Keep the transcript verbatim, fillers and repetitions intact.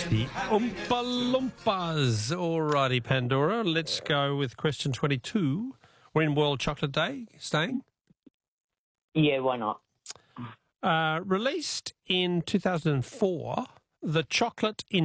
The Oompa Loompas. Alrighty, Pandora, let's go with question twenty-two. We're in World Chocolate Day, staying? Yeah, why not? Uh, released in two thousand four, the chocolate in